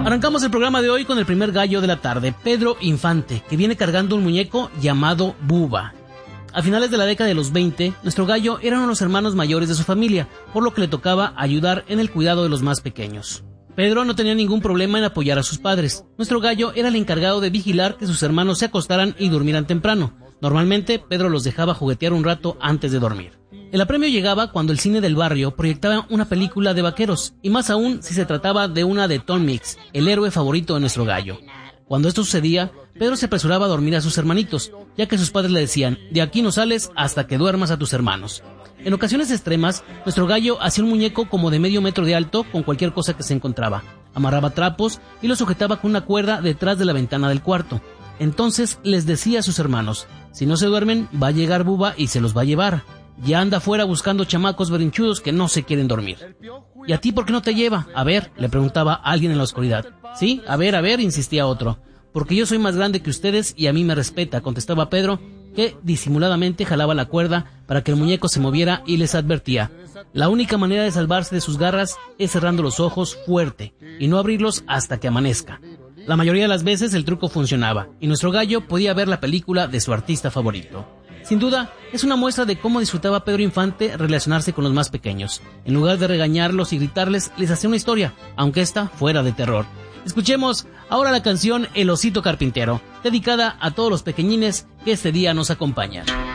Arrancamos el programa de hoy con el primer gallo de la tarde, Pedro Infante, que viene cargando un muñeco llamado Buba. A finales de la década de los 20, nuestro gallo era uno de los hermanos mayores de su familia, por lo que le tocaba ayudar en el cuidado de los más pequeños. Pedro no tenía ningún problema en apoyar a sus padres. Nuestro gallo era el encargado de vigilar que sus hermanos se acostaran y durmieran temprano. Normalmente, Pedro los dejaba juguetear un rato antes de dormir. El apremio llegaba cuando el cine del barrio proyectaba una película de vaqueros, y más aún si se trataba de una de Tom Mix, el héroe favorito de nuestro gallo. Cuando esto sucedía, Pedro se apresuraba a dormir a sus hermanitos, ya que sus padres le decían: de aquí no sales hasta que duermas a tus hermanos. En ocasiones extremas, nuestro gallo hacía un muñeco como de medio metro de alto con cualquier cosa que se encontraba. Amarraba trapos y lo sujetaba con una cuerda detrás de la ventana del cuarto. Entonces les decía a sus hermanos: si no se duermen, va a llegar Buba y se los va a llevar. Ya anda afuera buscando chamacos berrinchudos que no se quieren dormir. ¿Y a ti por qué no te lleva? A ver, le preguntaba a alguien en la oscuridad. Sí, a ver, insistía otro. Porque yo soy más grande que ustedes y a mí me respeta, contestaba Pedro, que disimuladamente jalaba la cuerda para que el muñeco se moviera y les advertía: la única manera de salvarse de sus garras es cerrando los ojos fuerte y no abrirlos hasta que amanezca. La mayoría de las veces el truco funcionaba y nuestro gallo podía ver la película de su artista favorito. Sin duda, es una muestra de cómo disfrutaba Pedro Infante relacionarse con los más pequeños. En lugar de regañarlos y gritarles, les hacía una historia, aunque esta fuera de terror. Escuchemos ahora la canción El Osito Carpintero, dedicada a todos los pequeñines que este día nos acompañan.